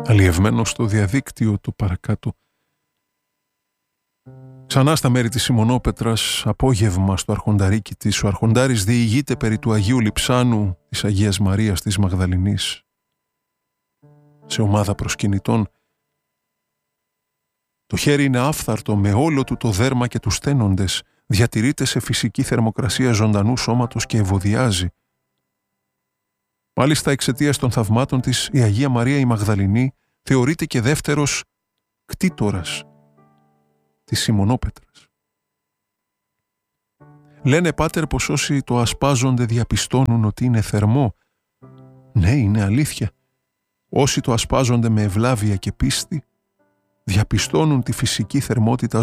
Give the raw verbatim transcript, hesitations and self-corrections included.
αλλιευμένο στο διαδίκτυο το παρακάτω. Ξανά στα μέρη της Σιμονόπετρας, απόγευμα στο αρχονταρίκι της, ο αρχοντάρης διηγείται περί του Αγίου Λειψάνου της Αγίας Μαρίας της Μαγδαληνής. Σε ομάδα προσκυνητών, το χέρι είναι άφθαρτο με όλο του το δέρμα και τους στένοντες, διατηρείται σε φυσική θερμοκρασία ζωντανού σώματος και ευωδιάζει. Μάλιστα εξαιτίας των θαυμάτων της, η Αγία Μαρία η Μαγδαληνή θεωρείται και δεύτερος κτήτορας της Σιμονόπετρας. Λένε, πάτερ, πως όσοι το ασπάζονται διαπιστώνουν ότι είναι θερμό. Ναι, είναι αλήθεια. Όσοι το ασπάζονται με ευλάβεια και πίστη, διαπιστώνουν τη φυσική θερμότητα